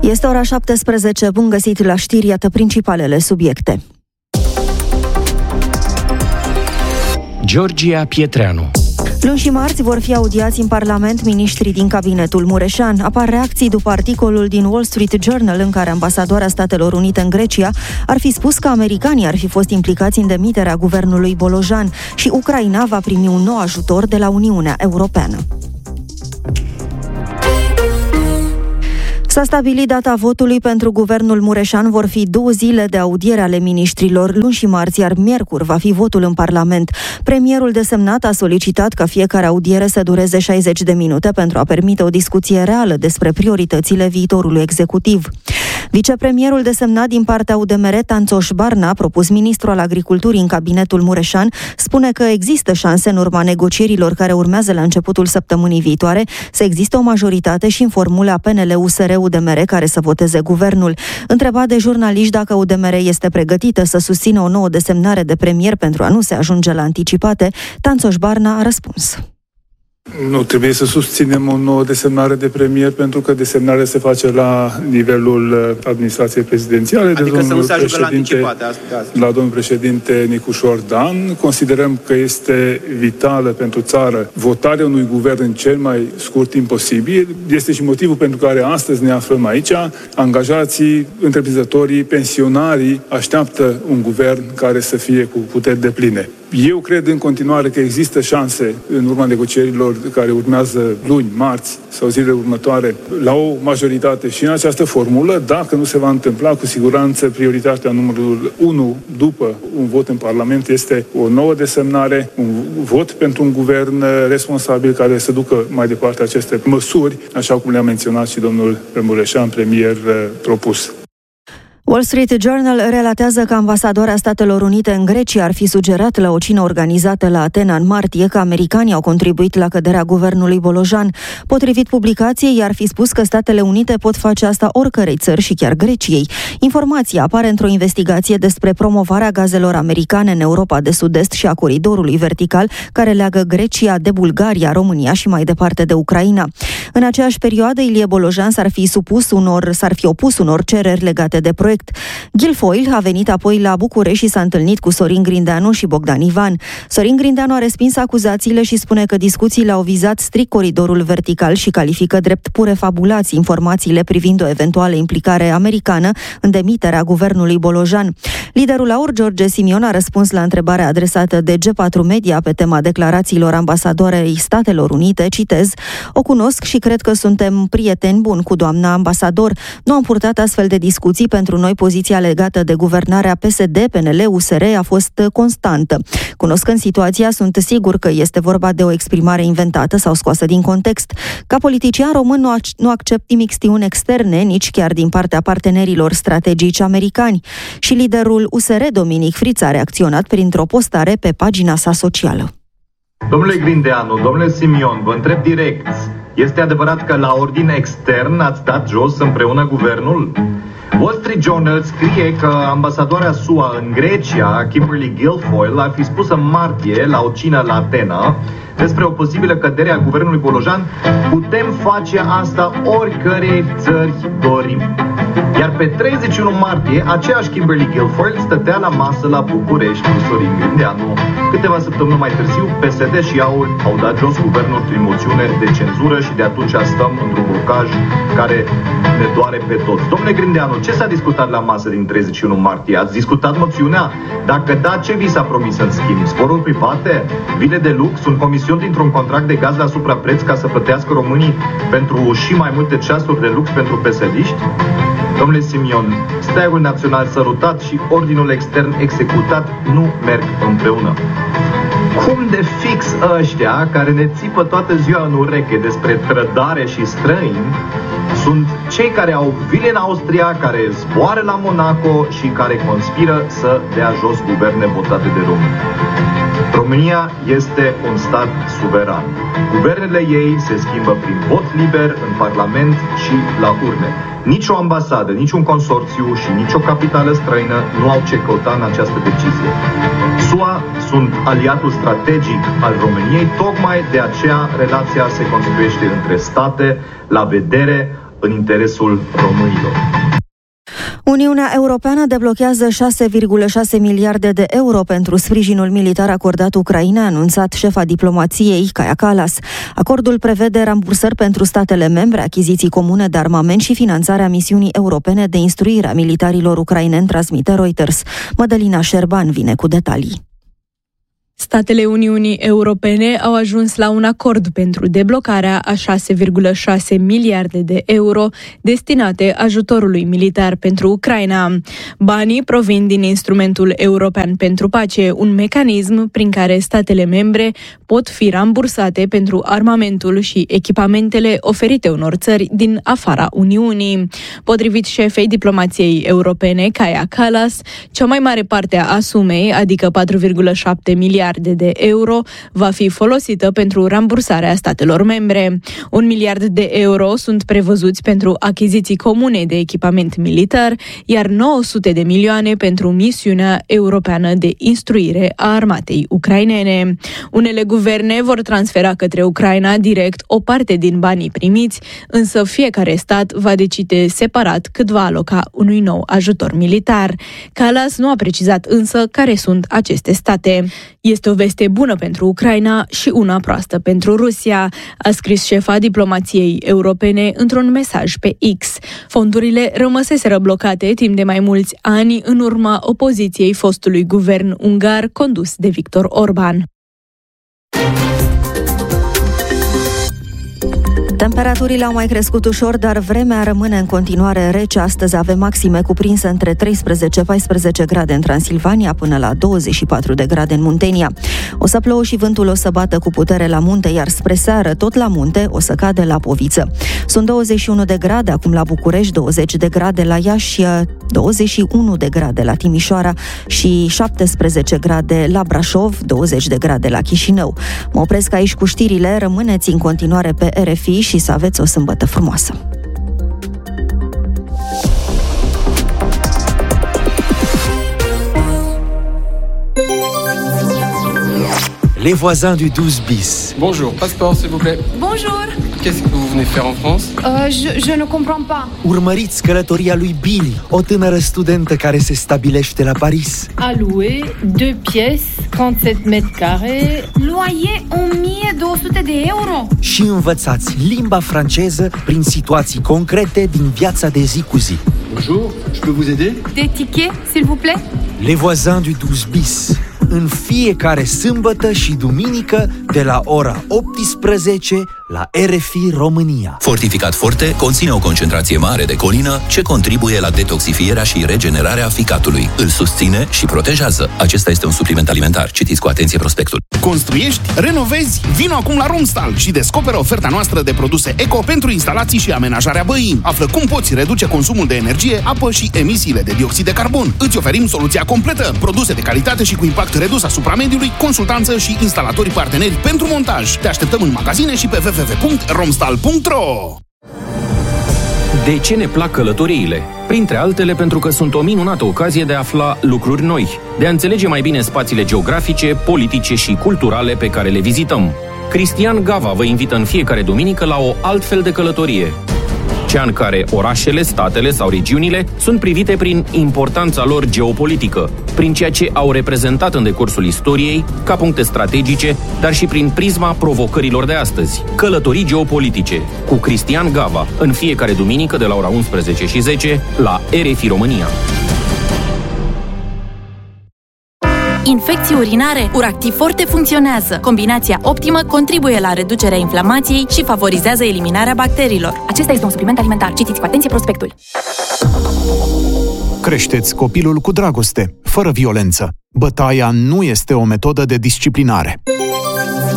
Este ora 17, bun găsit la știri, iată principalele subiecte. Georgia Pietreanu. Luni și marți vor fi audiați în Parlament miniștrii din cabinetul Mureșan. Apar reacții după articolul din Wall Street Journal în care ambasadoarea Statelor Unite în Grecia ar fi spus că americanii ar fi fost implicați în demiterea guvernului Bolojan și Ucraina va primi un nou ajutor de la Uniunea Europeană. S-a stabilit data votului pentru guvernul Mureșan. Vor fi 2 zile de audiere ale miniștrilor, luni și marți, iar miercuri va fi votul în Parlament. Premierul desemnat a solicitat ca fiecare audiere să dureze 60 de minute pentru a permite o discuție reală despre prioritățile viitorului executiv. Vicepremierul desemnat din partea UDMR, Tanțoș Barna, propus ministru al agriculturii în cabinetul Mureșan, spune că există șanse în urma negocierilor care urmează la începutul săptămânii viitoare să existe o majoritate și în formula PNL-USR-UDMR care să voteze guvernul. Întrebat de jurnaliști dacă UDMR este pregătită să susțină o nouă desemnare de premier pentru a nu se ajunge la anticipate, Tanțoș Barna a răspuns. Nu trebuie să susținem o nouă desemnare de premier, pentru că desemnarea se face la nivelul administrației prezidențiale. Adică să nu se ajungă la anticipate. La domnul președinte Nicușor Dan. Considerăm că este vitală pentru țară votarea unui guvern în cel mai scurt timp posibil. Este și motivul pentru care astăzi ne aflăm aici. Angajații, întreprinzătorii, pensionarii așteaptă un guvern care să fie cu puteri depline. Eu cred în continuare că există șanse în urma negocierilor care urmează luni, marți sau zilele următoare la o majoritate și în această formulă. Dacă nu se va întâmpla, cu siguranță prioritatea numărul 1 după un vot în Parlament este o nouă desemnare, un vot pentru un guvern responsabil care să ducă mai departe aceste măsuri, așa cum le-a menționat și domnul Mureșan, premier propus. Wall Street Journal relatează că ambasadoarea Statelor Unite în Grecia ar fi sugerat la o cină organizată la Atena în martie că americanii au contribuit la căderea guvernului Bolojan. Potrivit publicației, ar fi spus că Statele Unite pot face asta oricărei țări și chiar Greciei. Informația apare într-o investigație despre promovarea gazelor americane în Europa de Sud-Est și a coridorului vertical care leagă Grecia de Bulgaria, România și mai departe de Ucraina. În aceeași perioadă, Ilie Bolojan s-ar fi opus unor cereri legate de proiect. Guilfoyle a venit apoi la București și s-a întâlnit cu Sorin Grindeanu și Bogdan Ivan. Sorin Grindeanu a respins acuzațiile și spune că discuțiile au vizat strict coridorul vertical și califică drept pure fabulații informațiile privind o eventuală implicare americană în demiterea guvernului Bolojan. Liderul AUR, George Simion, a răspuns la întrebarea adresată de G4 Media pe tema declarațiilor ambasadoarei Statelor Unite, citez: "O cunosc și cred că suntem prieteni buni cu doamna ambasador. Nu am purtat astfel de discuții. Pentru noi poziția legată de guvernarea PSD, PNL, USR a fost constantă. Cunoscând situația, sunt sigur că este vorba de o exprimare inventată sau scoasă din context. Ca politician român nu accept imixtiuni externe, nici chiar din partea partenerilor strategici americani." Și liderul USR, Dominic Friț, a reacționat printr-o postare pe pagina sa socială. Domnule Grindeanu, domnule Simion, vă întreb direct, este adevărat că la ordin extern ați dat jos împreună guvernul? Wall Street Journal scrie că ambasadoarea SUA în Grecia, Kimberly Guilfoyle, ar fi spus în martie la o cină la Atena despre o posibilă cădere a guvernului Bolojan: "Putem face asta oricărei țări dorim." Iar pe 31 martie, aceeași Kimberly Guilfoyle stătea la masă la București cu Sorin Grindeanu. Câteva săptămâni mai târziu, PSD și AUR au dat jos guvernul prin moțiune de cenzură și de atunci stăm într-un blocaj care ne doare pe toți. Domnule Grindeanu, ce s-a discutat la masă din 31 martie? Ați discutat moțiunea? Dacă da, ce vi s-a promis în schimb? Zboruri private? Vile de lux? Un comision dintr-un contract de gaz la suprapreț ca să plătească românii pentru și mai multe ceasuri de lux pentru PSD-iști? Domnule Simion, steagul național sărutat și ordinul extern executat nu merg împreună. Cum de fix ăștia care ne țipă toată ziua în ureche despre trădare și străini sunt cei care au vile în Austria, care zboară la Monaco și care conspiră să dea jos guverne votate de români. România este un stat suveran. Guvernele ei se schimbă prin vot liber în Parlament și la urne. Nici o ambasadă, nici un consorțiu și nici o capitală străină nu au ce căuta în această decizie. SUA sunt aliatul strategic al României, tocmai de aceea relația se construiește între state, la vedere, în interesul românilor. Uniunea Europeană deblochează 6,6 miliarde de euro pentru sprijinul militar acordat Ucrainei, a anunțat șefa diplomației, Kaja Kallas. Acordul prevede rambursări pentru statele membre, achiziții comune de armament și finanțarea misiunii europene de instruire a militarilor ucraineni, transmite Reuters. Mădălina Șerban vine cu detalii. Statele Uniunii Europene au ajuns la un acord pentru deblocarea a 6,6 miliarde de euro destinate ajutorului militar pentru Ucraina. Banii provin din Instrumentul European pentru Pace, un mecanism prin care statele membre pot fi rambursate pentru armamentul și echipamentele oferite unor țări din afara Uniunii. Potrivit șefei diplomației europene, Kaja Kallas, cea mai mare parte a sumei, adică 4,7 miliarde de euro, va fi folosită pentru rambursarea statelor membre. 1 miliard de euro sunt prevăzuți pentru achiziții comune de echipament militar, iar 900 de milioane pentru misiunea europeană de instruire a armatei ucrainene. Unele guverne vor transfera către Ucraina direct o parte din banii primiți, însă fiecare stat va decide separat cât va aloca unui nou ajutor militar. Kallas nu a precizat însă care sunt aceste state. Este o veste bună pentru Ucraina și una proastă pentru Rusia, a scris șefa diplomației europene într-un mesaj pe X. Fondurile rămăseseră blocate timp de mai mulți ani în urma opoziției fostului guvern ungar condus de Viktor Orban. Temperaturile au mai crescut ușor, dar vremea rămâne în continuare rece. Astăzi avem maxime cuprinse între 13-14 grade în Transilvania până la 24 de grade în Muntenia. O să plouă și vântul o să bată cu putere la munte, iar spre seară, tot la munte, o să cadă la Poviță. Sunt 21 de grade acum la București, 20 de grade la Iași, 21 de grade la Timișoara și 17 grade la Brașov, 20 de grade la Chișinău. Mă opresc aici cu știrile, rămâneți în continuare pe RFI și să aveți o sâmbătă frumoasă. Les voisins du 12 bis. Bonjour, passeport s'il vous plaît. Bonjour. Qu'est-ce que vous venez faire en France? Je ne comprends pas. Urmăriți călătoria lui Billy, o tânără studentă care se stabilește la Paris. A louer 2 pièces, 37 mètres carrés. Loyer 1200 de euro. Și învățați limba franceză prin situații concrete din viața de zi cu zi. Bonjour, je peux vous aider? Des tickets, s'il vous plaît. Les voisins du 12 bis. În fiecare sâmbătă și duminică de la ora 18 la RFI România. Fortificat Forte conține o concentrație mare de colină ce contribuie la detoxifierea și regenerarea ficatului. Îl susține și protejează. Acesta este un supliment alimentar. Citiți cu atenție prospectul. Construiești? Renovezi? Vino acum la Romstal și descoperă oferta noastră de produse eco pentru instalații și amenajarea băii. Află cum poți reduce consumul de energie, apă și emisiile de dioxid de carbon. Îți oferim soluția completă, produse de calitate și cu impact redus asupra mediului, consultanță și instalatori parteneri pentru montaj. Te așteptăm în magazine și pe www.romstal.ro. De ce ne plac călătoriile? Printre altele pentru că sunt o minunată ocazie de a afla lucruri noi, de a înțelege mai bine spațiile geografice, politice și culturale pe care le vizităm. Cristian Gava vă invită în fiecare duminică la o altfel de călătorie. Cea în care orașele, statele sau regiunile sunt privite prin importanța lor geopolitică, prin ceea ce au reprezentat în decursul istoriei, ca puncte strategice, dar și prin prisma provocărilor de astăzi. Călătorii geopolitice, cu Cristian Gava, în fiecare duminică de la ora 11:10 la RFI România. Infecții urinare, Uractiv Forte funcționează. Combinația optimă contribuie la reducerea inflamației și favorizează eliminarea bacteriilor. Acesta este un supliment alimentar. Citiți cu atenție prospectul. Creșteți copilul cu dragoste, fără violență. Bătaia nu este o metodă de disciplinare.